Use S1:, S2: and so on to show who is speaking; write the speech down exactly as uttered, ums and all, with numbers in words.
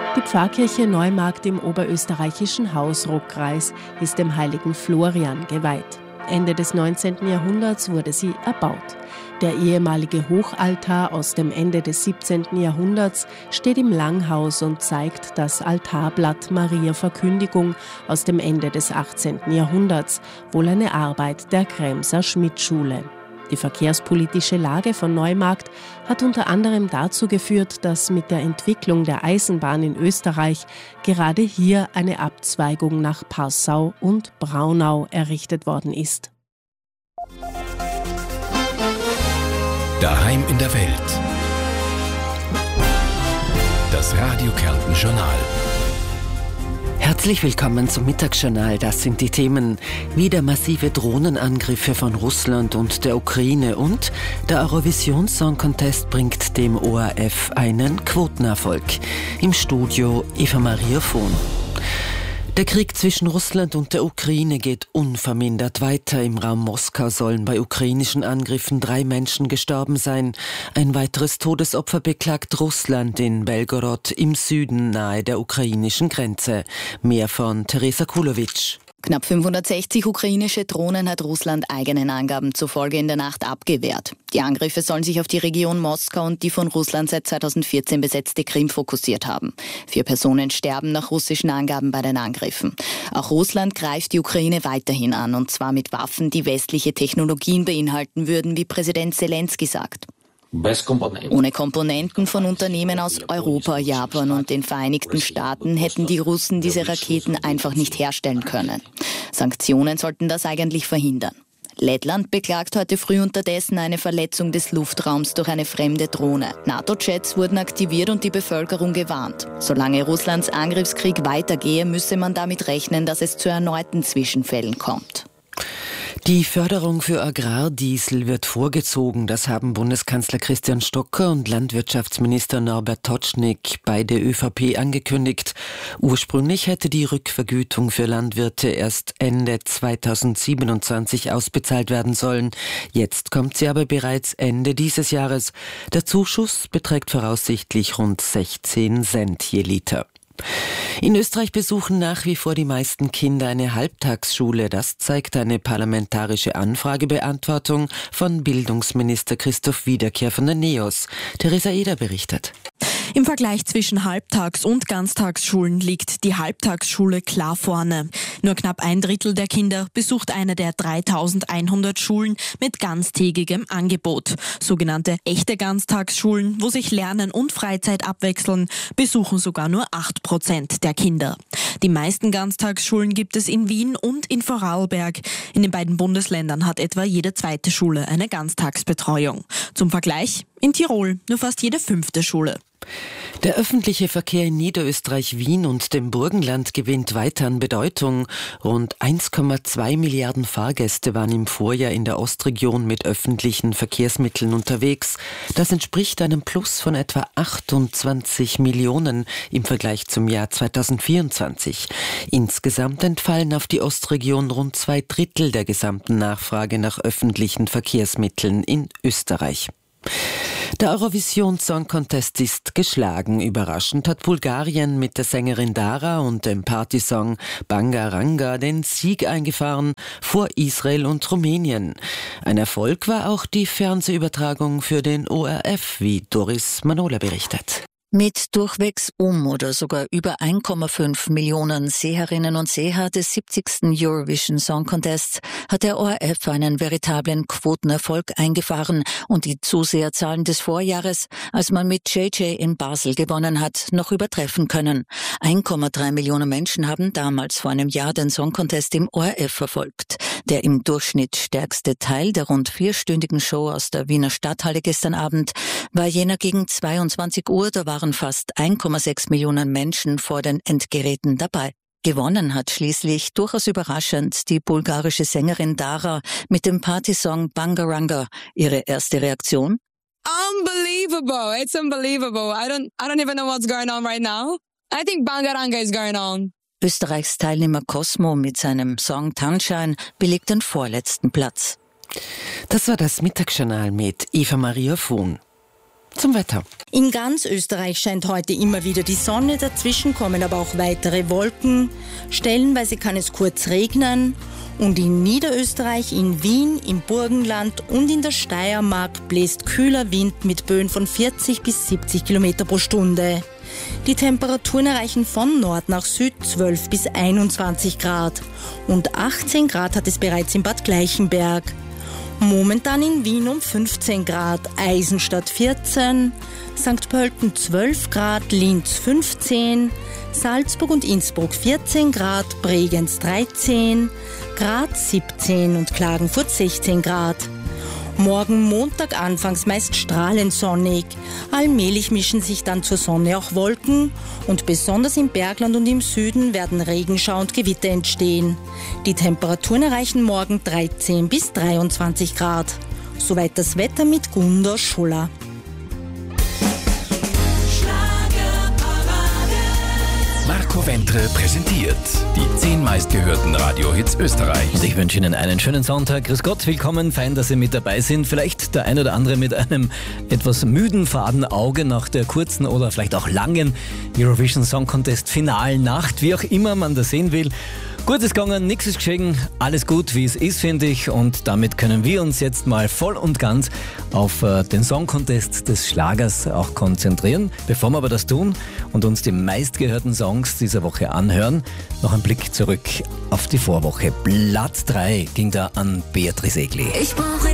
S1: Die Pfarrkirche Neumarkt im oberösterreichischen Hausruckkreis ist dem heiligen Florian geweiht. Ende des neunzehnten Jahrhunderts wurde sie erbaut. Der ehemalige Hochaltar aus dem Ende des siebzehnten Jahrhunderts steht im Langhaus und zeigt das Altarblatt Maria Verkündigung aus dem Ende des achtzehnten Jahrhunderts, wohl eine Arbeit der Kremser Schmidt-Schule. Die verkehrspolitische Lage von Neumarkt hat unter anderem dazu geführt, dass mit der Entwicklung der Eisenbahn in Österreich gerade hier eine Abzweigung nach Passau und Braunau errichtet worden ist.
S2: Daheim in der Welt. Das Radio Kärnten Journal.
S3: Herzlich willkommen zum Mittagsjournal. Das sind die Themen: wieder massive Drohnenangriffe von Russland und der Ukraine und der Eurovision Song Contest bringt dem O R F einen Quotenerfolg. Im Studio Eva Maria Vohn. Der Krieg zwischen Russland und der Ukraine geht unvermindert weiter. Im Raum Moskau sollen bei ukrainischen Angriffen drei Menschen gestorben sein. Ein weiteres Todesopfer beklagt Russland in Belgorod im Süden nahe der ukrainischen Grenze. Mehr von Teresa Kulowitsch.
S4: Knapp fünfhundertsechzig ukrainische Drohnen hat Russland eigenen Angaben zufolge in der Nacht abgewehrt. Die Angriffe sollen sich auf die Region Moskau und die von Russland seit zweitausendvierzehn besetzte Krim fokussiert haben. Vier Personen sterben nach russischen Angaben bei den Angriffen. Auch Russland greift die Ukraine weiterhin an, und zwar mit Waffen, die westliche Technologien beinhalten würden, wie Präsident Zelensky sagt. Ohne Komponenten von Unternehmen aus Europa, Japan und den Vereinigten Staaten hätten die Russen diese Raketen einfach nicht herstellen können. Sanktionen sollten das eigentlich verhindern. Lettland beklagt heute früh unterdessen eine Verletzung des Luftraums durch eine fremde Drohne. NATO-Jets wurden aktiviert und die Bevölkerung gewarnt. Solange Russlands Angriffskrieg weitergehe, müsse man damit rechnen, dass es zu erneuten Zwischenfällen kommt.
S3: Die Förderung für Agrardiesel wird vorgezogen. Das haben Bundeskanzler Christian Stocker und Landwirtschaftsminister Norbert Totschnig, beide ÖVP, angekündigt. Ursprünglich hätte die Rückvergütung für Landwirte erst Ende zweitausendsiebenundzwanzig ausbezahlt werden sollen. Jetzt kommt sie aber bereits Ende dieses Jahres. Der Zuschuss beträgt voraussichtlich rund sechzehn Cent je Liter. In Österreich besuchen nach wie vor die meisten Kinder eine Halbtagsschule. Das zeigt eine parlamentarische Anfragebeantwortung von Bildungsminister Christoph Wiederkehr von der NEOS. Theresa Eder berichtet.
S5: Im Vergleich zwischen Halbtags- und Ganztagsschulen liegt die Halbtagsschule klar vorne. Nur knapp ein Drittel der Kinder besucht eine der dreitausendeinhundert Schulen mit ganztägigem Angebot. Sogenannte echte Ganztagsschulen, wo sich Lernen und Freizeit abwechseln, besuchen sogar nur acht Prozent der Kinder. Die meisten Ganztagsschulen gibt es in Wien und in Vorarlberg. In den beiden Bundesländern hat etwa jede zweite Schule eine Ganztagsbetreuung. Zum Vergleich: in Tirol nur fast jede fünfte Schule.
S3: Der öffentliche Verkehr in Niederösterreich, Wien und dem Burgenland gewinnt weiter an Bedeutung. Rund eins Komma zwei Milliarden Fahrgäste waren im Vorjahr in der Ostregion mit öffentlichen Verkehrsmitteln unterwegs. Das entspricht einem Plus von etwa achtundzwanzig Millionen im Vergleich zum Jahr zweitausendvierundzwanzig. Insgesamt entfallen auf die Ostregion rund zwei Drittel der gesamten Nachfrage nach öffentlichen Verkehrsmitteln in Österreich. Der Eurovision Song Contest ist geschlagen. Überraschend hat Bulgarien mit der Sängerin Dara und dem Partysong Bangaranga den Sieg eingefahren vor Israel und Rumänien. Ein Erfolg war auch die Fernsehübertragung für den O R F, wie Doris Manola berichtet.
S6: Mit durchwegs um oder sogar über eins Komma fünf Millionen Seherinnen und Seher des siebzigsten Eurovision Song Contests hat der O R F einen veritablen Quotenerfolg eingefahren und die Zuseherzahlen des Vorjahres, als man mit J J in Basel gewonnen hat, noch übertreffen können. eins Komma drei Millionen Menschen haben damals vor einem Jahr den Song Contest im O R F verfolgt. Der im Durchschnitt stärkste Teil der rund vierstündigen Show aus der Wiener Stadthalle gestern Abend war jener gegen zweiundzwanzig Uhr, da waren fast eins Komma sechs Millionen Menschen vor den Endgeräten dabei. Gewonnen hat schließlich, durchaus überraschend, die bulgarische Sängerin Dara mit dem Partysong Bangaranga. Ihre erste Reaktion?
S7: Unbelievable. It's unbelievable. I don't, I don't even know what's going on right now. I think Bangaranga is going on.
S6: Österreichs Teilnehmer Cosmo mit seinem Song Tanschein belegt den vorletzten Platz.
S3: Das war das Mittagsjournal mit Eva Maria Vohn. Zum Wetter.
S8: In ganz Österreich scheint heute immer wieder die Sonne, dazwischen kommen aber auch weitere Wolken. Stellenweise kann es kurz regnen. Und in Niederösterreich, in Wien, im Burgenland und in der Steiermark bläst kühler Wind mit Böen von vierzig bis siebzig Kilometer pro Stunde. Die Temperaturen erreichen von Nord nach Süd zwölf bis einundzwanzig Grad. Und achtzehn Grad hat es bereits in Bad Gleichenberg. Momentan in Wien um fünfzehn Grad, Eisenstadt vierzehn, Sankt Pölten zwölf Grad, Linz fünfzehn, Salzburg und Innsbruck vierzehn Grad, Bregenz dreizehn, Graz siebzehn und Klagenfurt sechzehn Grad. Morgen Montag anfangs meist strahlend sonnig. Allmählich mischen sich dann zur Sonne auch Wolken und besonders im Bergland und im Süden werden Regenschauer und Gewitter entstehen. Die Temperaturen erreichen morgen dreizehn bis dreiundzwanzig Grad. Soweit das Wetter mit Gunda Schuller.
S2: Marco Ventre präsentiert die zehn meistgehörten Radiohits Österreichs.
S9: Und ich wünsche Ihnen einen schönen Sonntag. Grüß Gott, willkommen, fein, dass Sie mit dabei sind. Vielleicht der ein oder andere mit einem etwas müden, faden Auge nach der kurzen oder vielleicht auch langen Eurovision Song Contest Finalnacht, wie auch immer man das sehen will. Gut ist gegangen, nichts ist geschehen, alles gut, wie es ist, finde ich. Und damit können wir uns jetzt mal voll und ganz auf äh, den Song Contest des Schlagers auch konzentrieren. Bevor wir aber das tun und uns die meistgehörten Songs dieser Woche anhören, noch ein Blick zurück auf die Vorwoche. Platz drei ging da an Beatrice Egli.
S10: Ich brauche